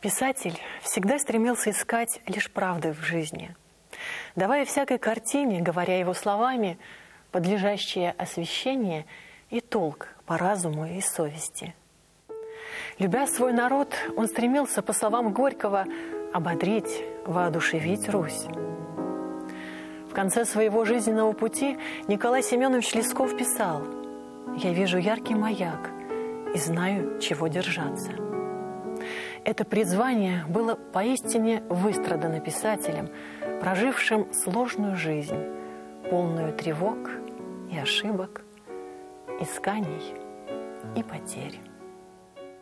Писатель всегда стремился искать лишь правды в жизни, давая всякой картине, говоря его словами, подлежащее освящение и толк по разуму и совести. Любя свой народ, он стремился, по словам Горького, ободрить, воодушевить Русь. В конце своего жизненного пути Николай Семенович Лесков писал: «Я вижу яркий маяк и знаю, чего держаться». Это призвание было поистине выстрадано писателем, прожившим сложную жизнь, полную тревог и ошибок, исканий и потерь.